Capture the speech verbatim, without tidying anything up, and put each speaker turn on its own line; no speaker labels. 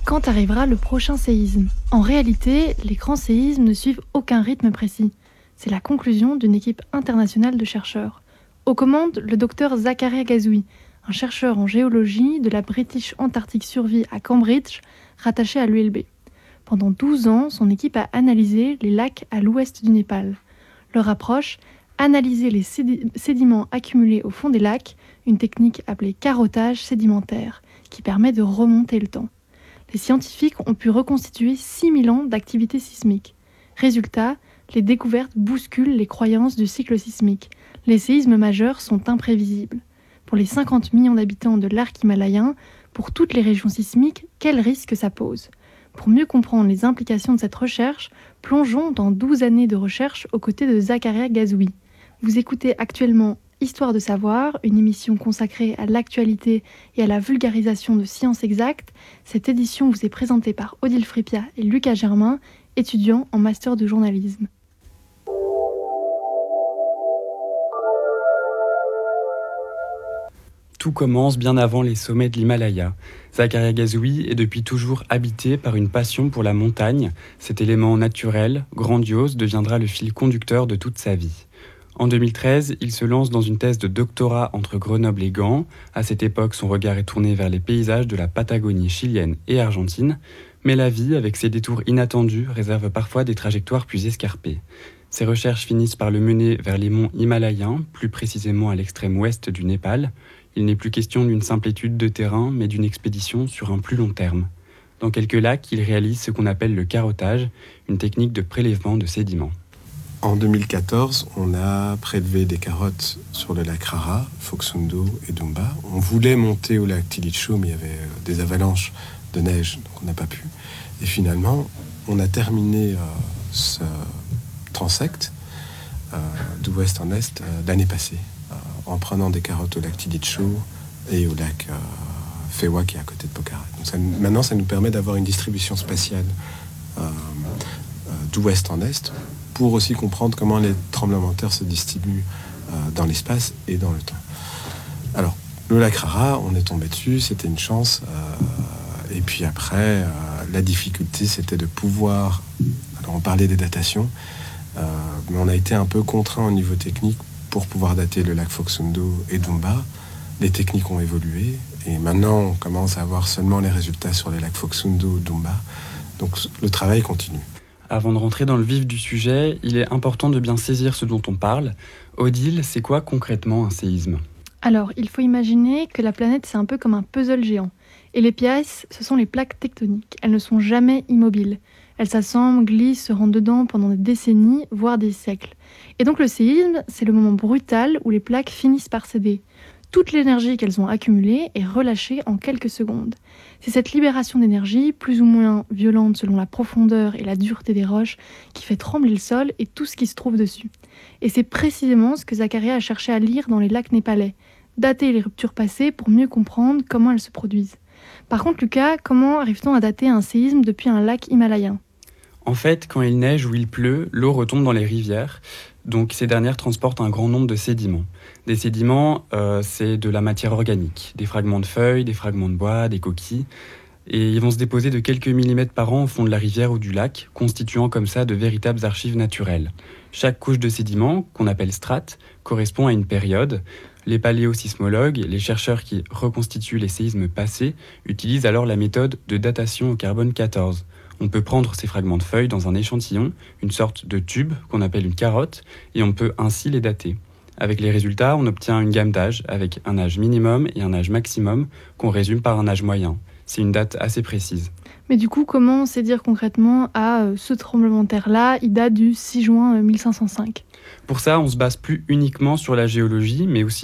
Quand arrivera le prochain séisme? En réalité, les grands séismes ne suivent aucun rythme précis. C'est la conclusion d'une équipe internationale de chercheurs. Aux commandes, le docteur Zakaria Gazoui, un chercheur en géologie de la British Antarctic Survey à Cambridge, rattaché à l'U L B. Pendant douze ans, son équipe a analysé les lacs à l'ouest du Népal. Leur approche, analyser les sédi- sédiments accumulés au fond des lacs, une technique appelée carottage sédimentaire, qui permet de remonter le temps. Les scientifiques ont pu reconstituer six mille ans d'activité sismique. Résultat, les découvertes bousculent les croyances du cycle sismique. Les séismes majeurs sont imprévisibles. Pour les cinquante millions d'habitants de l'arc himalayen, pour toutes les régions sismiques, quel risque ça pose? Pour mieux comprendre les implications de cette recherche, plongeons dans douze années de recherche aux côtés de Zakaria Gazoui. Vous écoutez actuellement Histoire de savoir, une émission consacrée à l'actualité et à la vulgarisation de sciences exactes. Cette édition vous est présentée par Odile Fripia et Lucas Germain, étudiants en master de journalisme.
Tout commence bien avant les sommets de l'Himalaya. Zakaria Gazoui est depuis toujours habité par une passion pour la montagne. Cet élément naturel, grandiose, deviendra le fil conducteur de toute sa vie. En deux mille treize, il se lance dans une thèse de doctorat entre Grenoble et Gand. À cette époque, son regard est tourné vers les paysages de la Patagonie chilienne et argentine. Mais la vie, avec ses détours inattendus, réserve parfois des trajectoires plus escarpées. Ses recherches finissent par le mener vers les monts himalayens, plus précisément à l'extrême ouest du Népal. Il n'est plus question d'une simple étude de terrain, mais d'une expédition sur un plus long terme. Dans quelques lacs, il réalise ce qu'on appelle le carottage, une technique de prélèvement de sédiments.
En deux mille quatorze, on a prélevé des carottes sur le lac Rara, Foksundo et Dumba. On voulait monter au lac Tilicho, mais il y avait des avalanches de neige, donc on n'a pas pu. Et finalement, on a terminé euh, ce transect euh, d'ouest en est euh, l'année passée, euh, en prenant des carottes au lac Tilicho et au lac euh, Fewa qui est à côté de Pokhara. Donc ça, maintenant, ça nous permet d'avoir une distribution spatiale euh, euh, d'ouest en est, pour aussi comprendre comment les tremblements de terre se distribuent euh, dans l'espace et dans le temps. Alors, le lac Rara, on est tombé dessus, c'était une chance. Euh, et puis après, euh, la difficulté, c'était de pouvoir... Alors, on parlait des datations, euh, mais on a été un peu contraint au niveau technique pour pouvoir dater le lac Foksundo et Dumba. Les techniques ont évolué, et maintenant, on commence à avoir seulement les résultats sur les lacs Foksundo et Dumba. Donc, le travail continue.
Avant de rentrer dans le vif du sujet, il est important de bien saisir ce dont on parle. Odile, c'est quoi concrètement un séisme ?
Alors, il faut imaginer que la planète, c'est un peu comme un puzzle géant. Et les pièces, ce sont les plaques tectoniques. Elles ne sont jamais immobiles. Elles s'assemblent, glissent, se rentrent dedans pendant des décennies, voire des siècles. Et donc le séisme, c'est le moment brutal où les plaques finissent par céder. Toute l'énergie qu'elles ont accumulée est relâchée en quelques secondes. C'est cette libération d'énergie, plus ou moins violente selon la profondeur et la dureté des roches, qui fait trembler le sol et tout ce qui se trouve dessus. Et c'est précisément ce que Zakaria a cherché à lire dans les lacs népalais, dater les ruptures passées pour mieux comprendre comment elles se produisent. Par contre, Lucas, comment arrive-t-on à dater un séisme depuis un lac himalayen ?
En fait, quand il neige ou il pleut, l'eau retombe dans les rivières. Donc ces dernières transportent un grand nombre de sédiments. Des sédiments, euh, c'est de la matière organique, des fragments de feuilles, des fragments de bois, des coquilles. Et ils vont se déposer de quelques millimètres par an au fond de la rivière ou du lac, constituant comme ça de véritables archives naturelles. Chaque couche de sédiments, qu'on appelle strate, correspond à une période. Les paléosismologues, les chercheurs qui reconstituent les séismes passés, utilisent alors la méthode de datation au carbone quatorze. On peut prendre ces fragments de feuilles dans un échantillon, une sorte de tube qu'on appelle une carotte, et on peut ainsi les dater. Avec les résultats, on obtient une gamme d'âges, avec un âge minimum et un âge maximum, qu'on résume par un âge moyen. C'est une date assez précise.
Mais du coup, comment on sait dire concrètement à euh, ce tremblement de terre-là, il date du six juin mille cinq cent cinq ?
Pour ça, on se base plus uniquement sur la géologie, mais aussi